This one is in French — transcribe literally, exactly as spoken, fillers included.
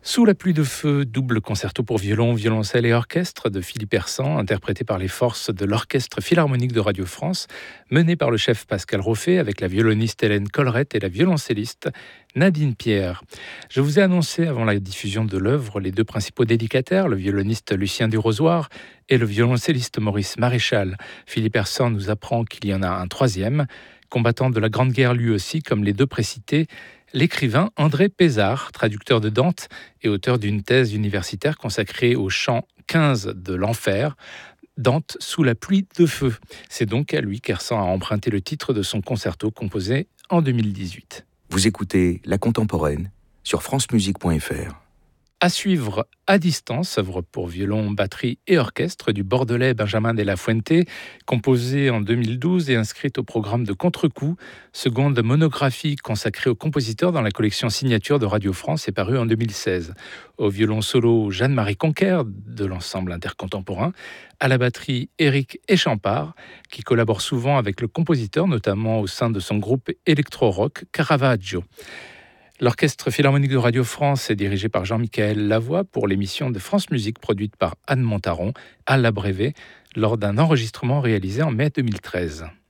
Sous la pluie de feu, double concerto pour violon, violoncelle et orchestre de Philippe Hersant, interprété par les forces de l'Orchestre Philharmonique de Radio France, mené par le chef Pascal Roffet avec la violoniste Hélène Collerette et la violoncelliste Nadine Pierre. Je vous ai annoncé avant la diffusion de l'œuvre les deux principaux dédicataires, le violoniste Lucien Durozoir et le violoncelliste Maurice Maréchal. Philippe Hersant nous apprend qu'il y en a un troisième, combattant de la Grande Guerre lui aussi, comme les deux précités, l'écrivain André Pézard, traducteur de Dante et auteur d'une thèse universitaire consacrée au chant quinze de l'Enfer, Dante sous la pluie de feu. C'est donc à lui qu'Hersant a emprunté le titre de son concerto composé en deux mille dix-huit. Vous écoutez La Contemporaine sur francemusique point f r. À suivre à distance, œuvre pour violon, batterie et orchestre du Bordelais Benjamin de la Fuente, composée en deux mille douze et inscrite au programme de Contre-coup, seconde monographie consacrée au compositeur dans la collection Signature de Radio France et parue en deux mille seize. Au violon solo, Jeanne-Marie Conquer de l'ensemble intercontemporain, à la batterie, Éric Échampard, qui collabore souvent avec le compositeur, notamment au sein de son groupe électro-rock Caravaggio. L'Orchestre Philharmonique de Radio France est dirigé par Jean-Michel Lavoie pour l'émission de France Musique produite par Anne Montaron à l'Abrévé lors d'un enregistrement réalisé en mai deux mille treize.